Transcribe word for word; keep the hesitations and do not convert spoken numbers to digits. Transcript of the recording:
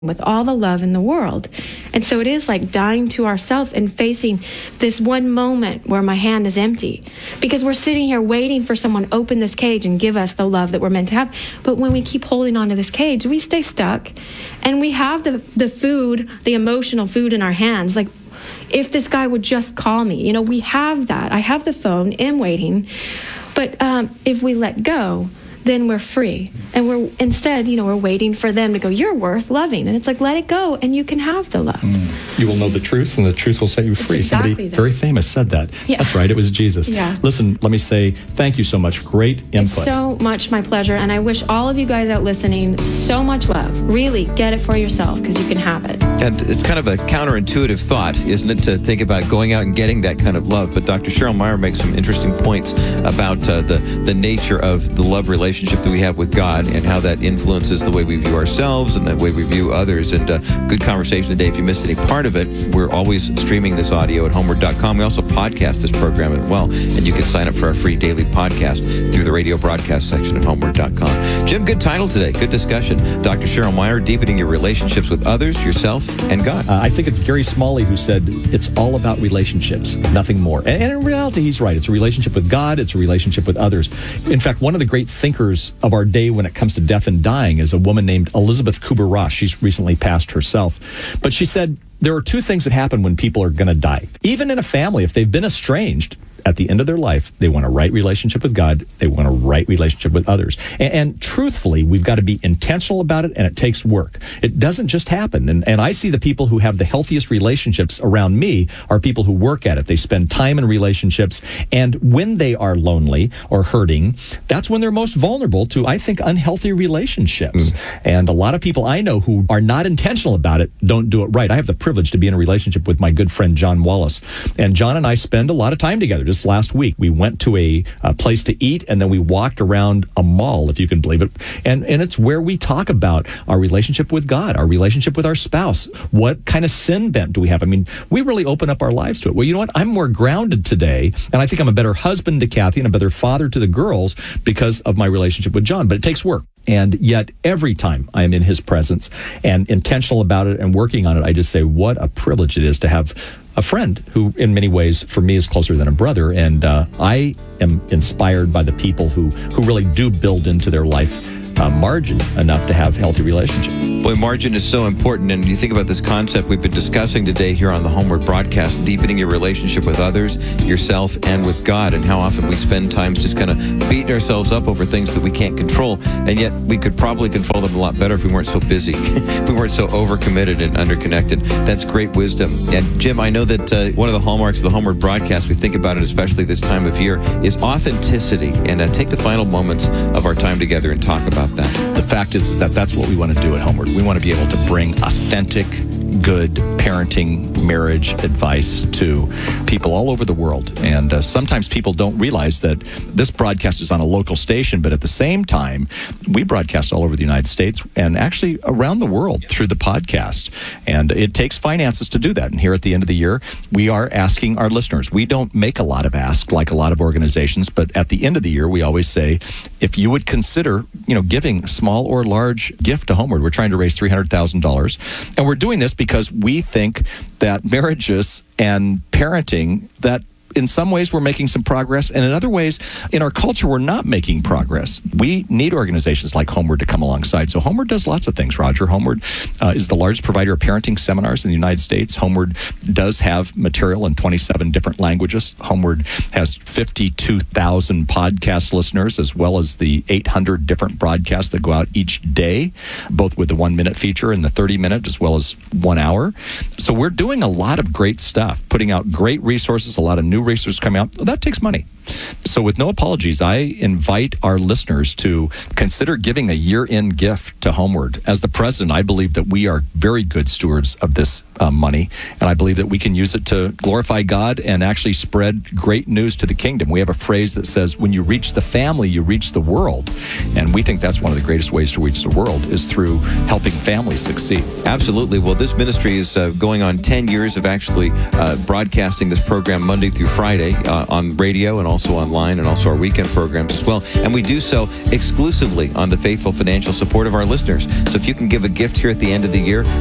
with all the love in the world. And so it is like dying to ourselves and facing this one moment where my hand is empty, because we're sitting here waiting for someone to open this cage and give us the love that we're meant to have. But when we keep holding on to this cage, we stay stuck, and we have the the food, the emotional food in our hands. Like, if this guy would just call me, you know, we have that. I have the phone, am waiting. But um, if we let go, then we're free. And we're instead, you know, we're waiting for them to go, you're worth loving. And it's like, let it go, and you can have the love. Mm. You will know the truth, and the truth will set you free. Exactly Somebody that. very famous said that. Yeah. That's right, it was Jesus. Yeah. Listen, let me say thank you so much. Great input. It's so much my pleasure, and I wish all of you guys out listening so much love. Really, get it for yourself, because you can have it. And it's kind of a counterintuitive thought, isn't it, to think about going out and getting that kind of love. But Doctor Cheryl Meyer makes some interesting points about uh, the, the nature of the love relationship that we have with God, and how that influences the way we view ourselves and the way we view others. And uh, good conversation today. If you missed any part of it, we're always streaming this audio at homeward dot com. We also podcast this program as well, and you can sign up for our free daily podcast through the radio broadcast section at homeward dot com. Jim, good title today. Good discussion. Doctor Cheryl Meyer, deepening your relationships with others, yourself, and God. Uh, I think it's Gary Smalley who said it's all about relationships, nothing more. And, and in reality, he's right. It's a relationship with God. It's a relationship with others. In fact, one of the great thinkers of our day when it comes to death and dying is a woman named Elizabeth Kubler-Ross. She's recently passed herself. But she said there are two things that happen when people are going to die. Even in a family, if they've been estranged, at the end of their life, they want a right relationship with God. They want a right relationship with others. And, and truthfully, we've got to be intentional about it, and it takes work. It doesn't just happen. And, and I see the people who have the healthiest relationships around me are people who work at it. They spend time in relationships. And when they are lonely or hurting, that's when they're most vulnerable to, I think, unhealthy relationships. Mm. And a lot of people I know who are not intentional about it don't do it right. I have the privilege to be in a relationship with my good friend, John Wallace. And John and I spend a lot of time together. Just last week, we went to a, a place to eat, and then we walked around a mall, if you can believe it. And, and it's where we talk about our relationship with God, our relationship with our spouse. What kind of sin bent do we have? I mean, we really open up our lives to it. Well, you know what? I'm more grounded today, and I think I'm a better husband to Kathy and a better father to the girls because of my relationship with John. But it takes work. And yet, every time I am in his presence and intentional about it and working on it, I just say, what a privilege it is to have a friend who, in many ways, for me, is closer than a brother. And uh, I am inspired by the people who, who really do build into their life uh, margin enough to have healthy relationships. Boy, margin is so important. And you think about this concept we've been discussing today here on the Homeward broadcast, deepening your relationship with others, yourself, and with God, and how often we spend times just kind of beating ourselves up over things that we can't control. And yet we could probably control them a lot better if we weren't so busy, if we weren't so overcommitted and underconnected. That's great wisdom. And Jim, I know that uh, one of the hallmarks of the Homeward broadcast, we think about it especially this time of year, is authenticity. And uh, take the final moments of our time together and talk about that. The fact is, is that that's what we want to do at Homeward. We want to be able to bring authentic, good parenting, marriage advice to people all over the world. And uh, sometimes people don't realize that this broadcast is on a local station, but at the same time, we broadcast all over the United States and actually around the world through the podcast. And it takes finances to do that. And here at the end of the year, we are asking our listeners. We don't make a lot of asks like a lot of organizations, but at the end of the year, we always say, if you would consider, you know, giving small or large gift to Homeward. We're trying to raise three hundred thousand dollars. And we're doing this because we think that marriages and parenting, that in some ways we're making some progress, and in other ways in our culture we're not making progress. We need organizations like Homeward to come alongside. So Homeward does lots of things, Roger. Homeward uh, is the largest provider of parenting seminars in the United States. Homeward does have material in twenty-seven different languages. Homeward has fifty-two thousand podcast listeners, as well as the eight hundred different broadcasts that go out each day, both with the one-minute feature and the thirty-minute, as well as one hour. So we're doing a lot of great stuff, putting out great resources, a lot of new resources coming out. Well, that takes money. So with no apologies, I invite our listeners to consider giving a year-end gift to Homeward. As the president, I believe that we are very good stewards of this uh, money, and I believe that we can use it to glorify God and actually spread great news to the kingdom. We have a phrase that says, when you reach the family, you reach the world. And we think that's one of the greatest ways to reach the world is through helping families succeed. Absolutely. Well, this ministry is uh, going on ten years of actually uh, broadcasting this program Monday through Friday uh, on radio and also also online, and also our weekend programs as well. And we do so exclusively on the faithful financial support of our listeners. So if you can give a gift here at the end of the year,